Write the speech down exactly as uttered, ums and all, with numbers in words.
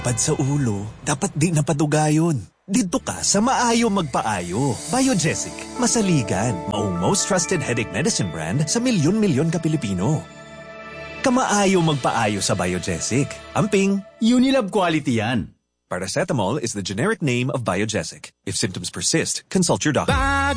lapad sa ulo, dapat di napadugayon. Dito ka sa Maayo Magpaayo. Biogesic, masaligan, maong most trusted headache medicine brand sa milyon-milyon ka Pilipino. Kamaayo magpaayo sa Biogesic. Amping, Unilab quality yan. Paracetamol is the generic name of Biogesic. If symptoms persist, consult your doctor.